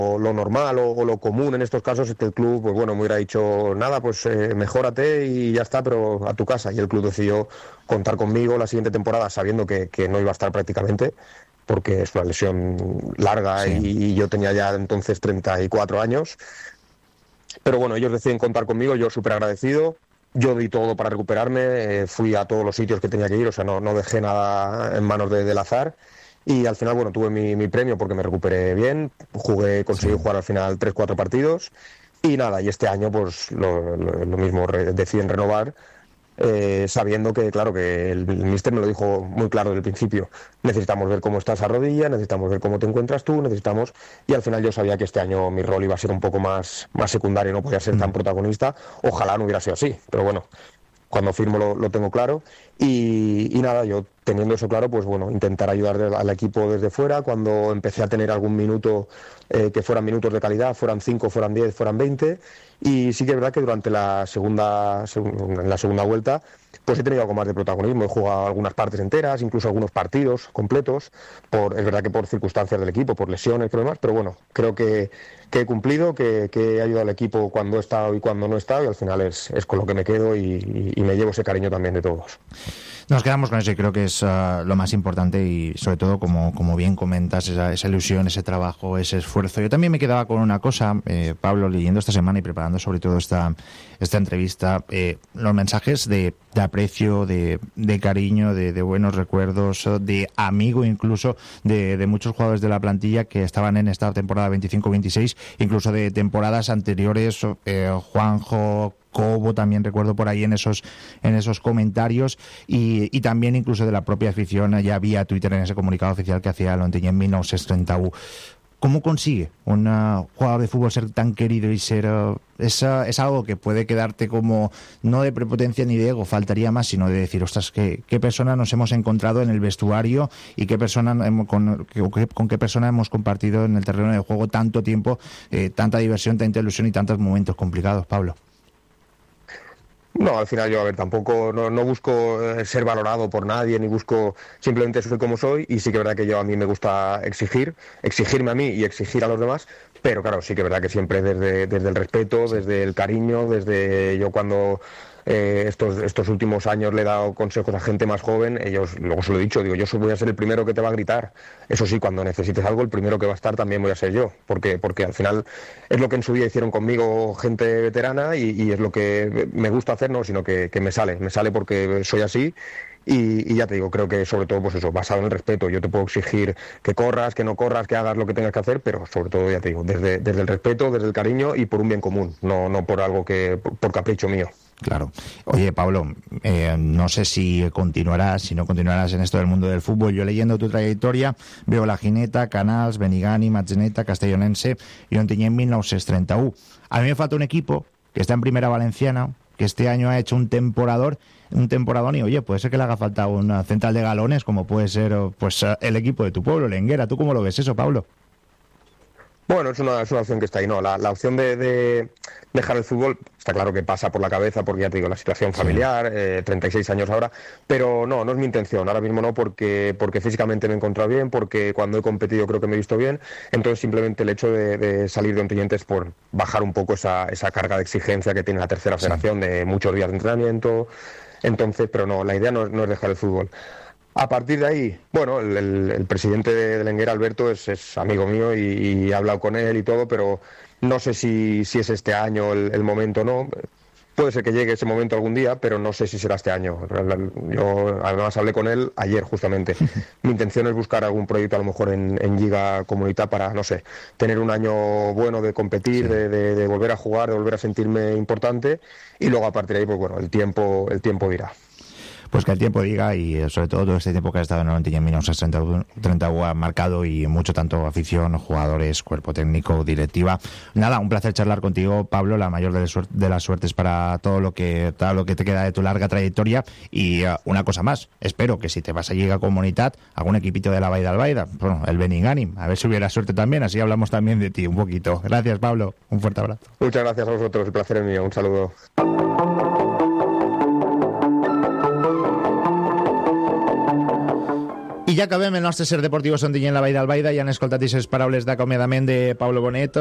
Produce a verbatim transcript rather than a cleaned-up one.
lo normal o, o lo común en estos casos es que el club, pues bueno, me hubiera dicho, nada, pues eh, mejórate y ya está, pero a tu casa. Y el club decidió contar conmigo la siguiente temporada sabiendo que, que no iba a estar prácticamente, porque es una lesión larga, sí. y, y yo tenía ya entonces treinta y cuatro años. Pero bueno, ellos deciden contar conmigo, yo súper agradecido. Yo di todo para recuperarme, eh, fui a todos los sitios que tenía que ir, o sea, no, no dejé nada en manos de, del azar. Y al final, bueno, tuve mi, mi premio porque me recuperé bien, jugué, conseguí sí. jugar al final tres cuatro partidos y nada, y este año pues lo, lo, lo mismo, re, deciden renovar, eh, sabiendo que, claro, que el, el míster me lo dijo muy claro desde el principio, necesitamos ver cómo está esa rodilla, necesitamos ver cómo te encuentras tú, necesitamos, y al final yo sabía que este año mi rol iba a ser un poco más, más secundario, no podía ser tan protagonista, ojalá no hubiera sido así, pero bueno, cuando firmo lo, lo tengo claro y, y nada, yo teniendo eso claro, pues bueno, intentar ayudar al equipo desde fuera. Cuando empecé a tener algún minuto, eh, que fueran minutos de calidad, fueran cinco, fueran diez, fueran veinte, y sí que es verdad que durante la segunda, en la segunda vuelta, pues he tenido algo más de protagonismo, he jugado algunas partes enteras, incluso algunos partidos completos, por, es verdad que por circunstancias del equipo, por lesiones y demás, pero bueno, creo que, que he cumplido, que, que he ayudado al equipo cuando he estado y cuando no he estado, y al final es, es con lo que me quedo y, y, y me llevo ese cariño también de todos. Nos quedamos con eso y creo que es uh, lo más importante y sobre todo, como, como bien comentas, esa, esa ilusión, ese trabajo, ese esfuerzo. Yo también me quedaba con una cosa, eh, Pablo, leyendo esta semana y preparando sobre todo esta, esta entrevista, eh, los mensajes de, de aprecio, de, de cariño, de, de buenos recuerdos, de amigo incluso de, de muchos jugadores de la plantilla que estaban en esta temporada veinticinco veintiséis, incluso de temporadas anteriores, eh, Juanjo, Cobo, también recuerdo por ahí en esos en esos comentarios y, y también incluso de la propia afición, ya vía Twitter en ese comunicado oficial que hacía l'Ontinyent en mil novecientos treinta y uno. ¿Cómo consigue un uh, jugador de fútbol ser tan querido y ser uh, es, uh, es algo que puede quedarte como no de prepotencia ni de ego, faltaría más, sino de decir, ostras, qué, qué persona nos hemos encontrado en el vestuario y qué persona hemos, con, con, con qué persona hemos compartido en el terreno de juego tanto tiempo, eh, tanta diversión, tanta ilusión y tantos momentos complicados, Pablo? No, al final yo, a ver, tampoco, no, no busco ser valorado por nadie, ni busco, simplemente soy como soy, y sí que es verdad que yo a mí me gusta exigir, exigirme a mí y exigir a los demás, pero claro, sí que es verdad que siempre desde, desde el respeto, desde el cariño, desde yo cuando eh, estos, estos últimos años le he dado consejos a gente más joven, ellos, luego se lo he dicho, digo, yo voy a ser el primero que te va a gritar, eso sí, cuando necesites algo, el primero que va a estar también voy a ser yo, porque, porque al final es lo que en su día hicieron conmigo gente veterana y, y es lo que me gusta hacer, no, sino que, que me sale, me sale porque soy así. Y, y ya te digo, creo que sobre todo pues eso, basado en el respeto. Yo te puedo exigir que corras, que no corras, que hagas lo que tengas que hacer, pero sobre todo, ya te digo, desde, desde el respeto, desde el cariño y por un bien común, no, no por algo que, por, por capricho mío. Claro. Oye, Pablo, eh, no sé si continuarás, si no continuarás en esto del mundo del fútbol. Yo leyendo tu trayectoria veo La Gineta, Canals, Benigani, Matzeneta, Castellonense y l'Ontinyent en mil novecientos treinta y uno. A mí me falta un equipo que está en Primera Valenciana, que este año ha hecho un temporador, un temporadón y oye, puede ser que le haga falta una central de galones, como puede ser pues el equipo de tu pueblo, Lenguera. ¿Tú cómo lo ves eso, Pablo? Bueno, es una, es una opción que está ahí, ¿no? La, la opción de, de dejar el fútbol, está claro que pasa por la cabeza, porque ya te digo, la situación familiar, sí. eh, treinta y seis años ahora, pero no, no es mi intención, ahora mismo no, porque, porque físicamente me he encontrado bien, porque cuando he competido creo que me he visto bien, entonces simplemente el hecho de, de salir de Ontinyent es por bajar un poco esa, esa carga de exigencia que tiene la tercera sí. federación, de muchos días de entrenamiento, entonces, pero no, la idea no, no es dejar el fútbol. A partir de ahí, bueno, el, el, el presidente de Lenguera, Alberto, es, es amigo mío y, y he hablado con él y todo, pero no sé si, si es este año el, el momento o no. Puede ser que llegue ese momento algún día, pero no sé si será este año. Yo además hablé con él ayer justamente. Mi intención es buscar algún proyecto a lo mejor en, en Lliga Comunitat para, no sé, tener un año bueno de competir, sí. de, de, de volver a jugar, de volver a sentirme importante y luego a partir de ahí, pues bueno, el tiempo, el tiempo dirá. Pues que el tiempo diga y sobre todo todo este tiempo que ha estado en el l'Ontinyent en mil novecientos treinta y uno ha marcado y mucho tanto afición, jugadores, cuerpo técnico, directiva. Nada, un placer charlar contigo, Pablo, la mayor de, suer- de las suertes para todo lo que todo lo que te queda de tu larga trayectoria y uh, una cosa más, espero que si te vas a Lliga Comunitat, algún equipito de la Vall d'Albaida, bueno, el Benigani, a ver si hubiera suerte también, así hablamos también de ti un poquito. Gracias, Pablo, un fuerte abrazo. Muchas gracias a vosotros, el placer es mío, un saludo. I ja acabem el nostre Ser Deportiu Sondilla en la Vall d'Albaida i han escoltat aquestes paraules d'acomiadament de Pablo Bonet.